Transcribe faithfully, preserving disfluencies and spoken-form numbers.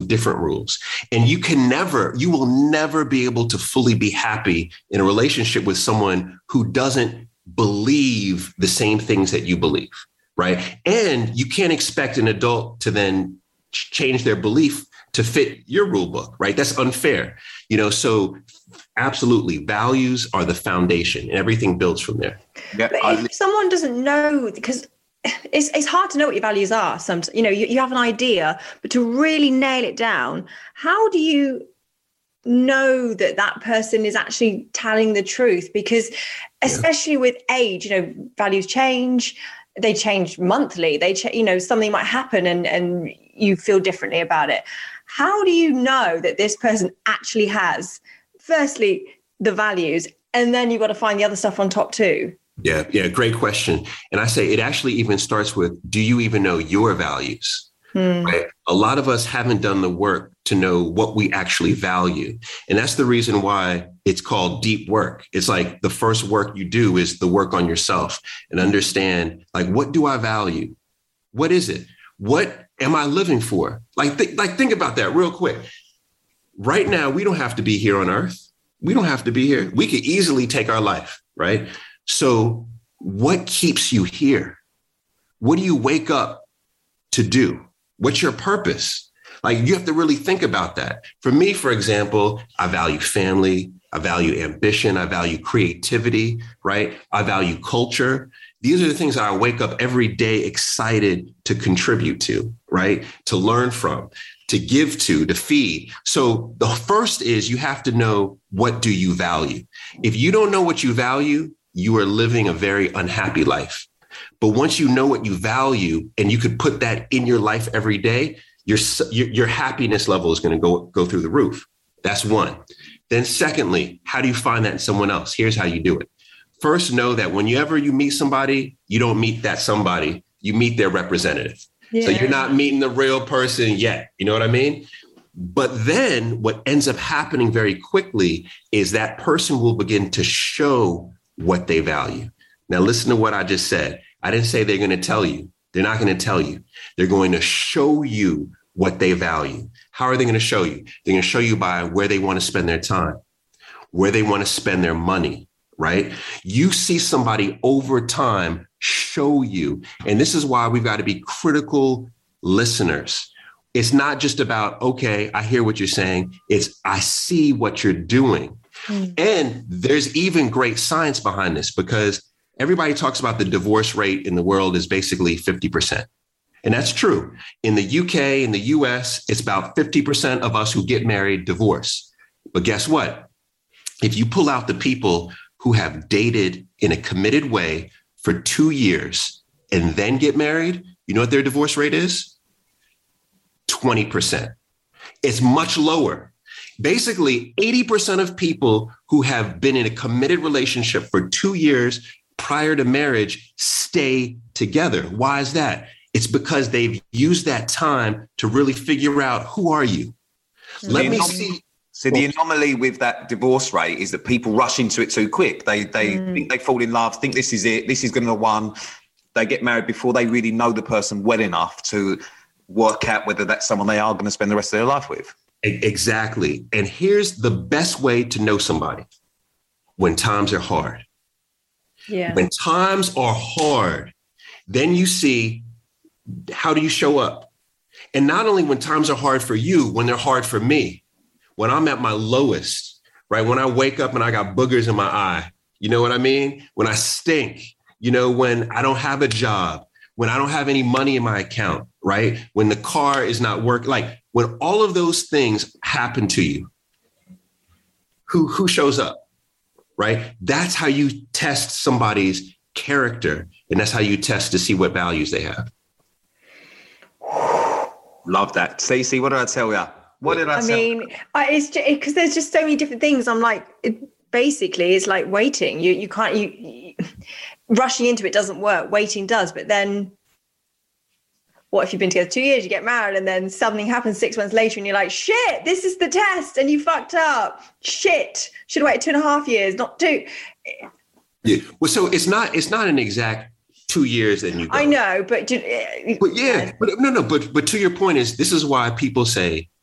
with different rules. And you can never, you will never be able to fully be happy in a relationship with someone who doesn't believe the same things that you believe, right? And you can't expect an adult to then change their belief to fit your rule book, right? That's unfair. You know, so absolutely, values are the foundation and everything builds from there. Yeah, but I, if someone doesn't know, because it's it's hard to know what your values are. Sometimes, you know, you, you have an idea, but to really nail it down, how do you know that that person is actually telling the truth? Because especially yeah. with age, you know, values change. They change monthly. They, ch- you know, something might happen and, and you feel differently about it. How do you know that this person actually has, firstly, the values, and then you've got to find the other stuff on top too? Yeah, yeah, great question. And I say it actually even starts with, do you even know your values? Hmm. Right? A lot of us haven't done the work to know what we actually value. And that's the reason why it's called deep work. It's like the first work you do is the work on yourself and understand, like, what do I value? What is it? What am I living for? Like, th- like think about that real quick. Right now, we don't have to be here on earth. We don't have to be here. We could easily take our life, right? So what keeps you here? What do you wake up to do? What's your purpose? Like, you have to really think about that. For me, for example, I value family. I value ambition. I value creativity, right? I value culture. These are the things that I wake up every day excited to contribute to, right? To learn from, to give to, to feed. So the first is you have to know, what do you value? If you don't know what you value, you are living a very unhappy life. But once you know what you value and you could put that in your life every day, your, your, your happiness level is going to go, go through the roof. That's one. Then secondly, how do you find that in someone else? Here's how you do it. First, know that whenever you meet somebody, you don't meet that somebody, you meet their representative. Yeah. So you're not meeting the real person yet. You know what I mean? But then what ends up happening very quickly is that person will begin to show what they value. Now, listen to what I just said. I didn't say they're going to tell you. They're not going to tell you. They're going to show you what they value. How are they going to show you? They're going to show you by where they want to spend their time, where they want to spend their money, right? You see somebody over time show you. And this is why we've got to be critical listeners. It's not just about, okay, I hear what you're saying. It's, I see what you're doing. Mm. And there's even great science behind this, because everybody talks about the divorce rate in the world is basically fifty percent. And that's true. In the U K, in the U S, it's about fifty percent of us who get married divorce. But guess what? If you pull out the people who have dated in a committed way for two years and then get married, you know what their divorce rate is? twenty percent. It's much lower. Basically, eighty percent of people who have been in a committed relationship for two years prior to marriage stay together. Why is that? It's because they've used that time to really figure out, who are you? So Let the me anom- see. So the anomaly with that divorce rate is that people rush into it too quick. They they mm. think they fall in love, think this is it, this is going to be the one. They get married before they really know the person well enough to work out whether that's someone they are going to spend the rest of their life with. Exactly. And here's the best way to know somebody: when times are hard. Yeah. When times are hard, then you see, how do you show up? And not only when times are hard for you, when they're hard for me, when I'm at my lowest, right? When I wake up and I got boogers in my eye, you know what I mean? When I stink, you know, when I don't have a job, when I don't have any money in my account, right? When the car is not working, like when all of those things happen to you, who, who shows up? Right? That's how you test somebody's character. And that's how you test to see what values they have. Love that. Stacey, what did I tell you? What did I, I tell mean, you? I, it's because there's just so many different things. I'm like, it, basically, it's like waiting. You you can't, you, you rushing into it doesn't work. Waiting does. But then what if you've been together two years, you get married, and then something happens six months later and you're like, shit, this is the test and you fucked up. Shit. Should have waited two and a half years, not two. Yeah. Well, so it's not, it's not an exact two years and you go. I know, but. But yeah, but no, no, but, but to your point is, this is why people say